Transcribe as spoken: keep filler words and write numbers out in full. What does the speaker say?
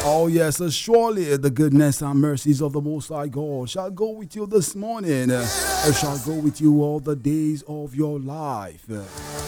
Oh, yes, uh, surely the goodness and mercies of the Most High God shall go with you this morning. Uh, it shall go with you all the days of your life. Uh,